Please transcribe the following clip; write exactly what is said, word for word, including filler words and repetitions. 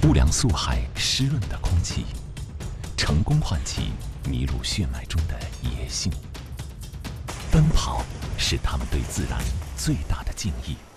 污凉素害湿润的空气，成功唤起麋鹿血脉中的野性。奔跑是他们对自然最大的敬意。